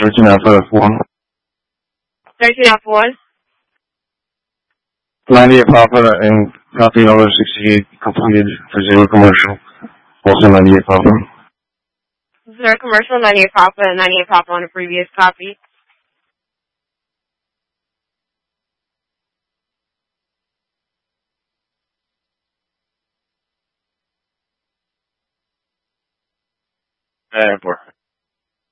13 Alpha F1. 13 Alpha 1. 98 Papa and copy number 68 completed for zero commercial. Also 98 Papa. Zero commercial, 98 Papa, and 98 Papa on the previous copy. Airport.